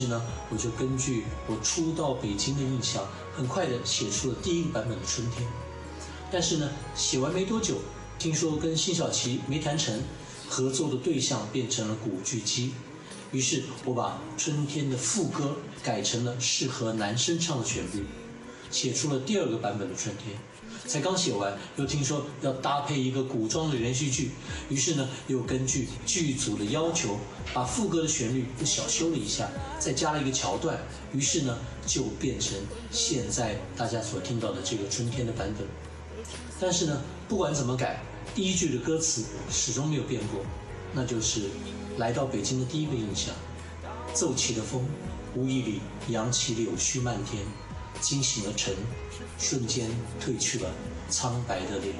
呢，我就根据我初到北京的印象，很快的写出了第一个版本的春天。但是呢，写完没多久，听说跟辛晓琪没谈成，合作的对象变成了古巨基。于是我把春天的副歌改成了适合男生唱的旋律，写出了第二个版本的春天。才刚写完，又听说要搭配一个古装的连续剧，于是呢，又根据剧组的要求，把副歌的旋律又小修了一下，再加了一个桥段，于是呢，就变成现在大家所听到的这个春天的版本。但是呢，不管怎么改，第一句的歌词始终没有变过，那就是来到北京的第一个印象：奏起的风，无意里扬起柳絮漫天，惊醒了晨，瞬间褪去了苍白的脸。